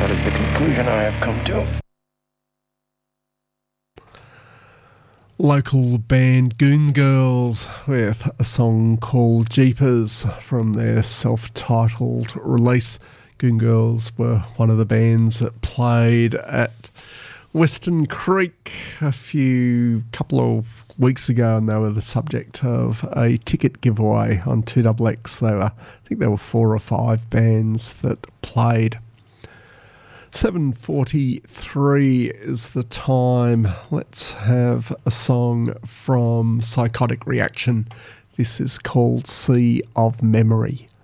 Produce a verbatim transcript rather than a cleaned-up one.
that is the conclusion I have come to. Local band Goon Girls with a song called Jeepers from their self-titled release. Goon Girls were one of the bands that played at Western Creek a few couple of weeks ago, and they were the subject of a ticket giveaway on two X X. They were, I think there were four or five bands that played. seven forty-three is the time. Let's have a song from Psychotic Reaction. This is called Sea of Memory.